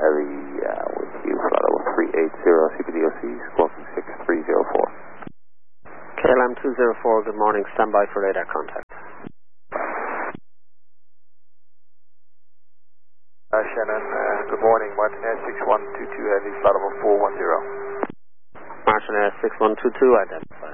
Heavy with you, flight level 380, CPDOC, squawking 6304. KLM 204, good morning, standby for radar contact. Shannon, good morning, Martinez 6122 Heavy, flight level 410. Martinez 6122, identified.